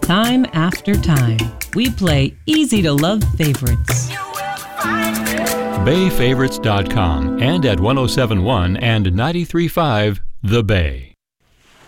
Time after time, we play easy-to-love favorites. BayFavorites.com and at 107.1 and 93.5 The Bay.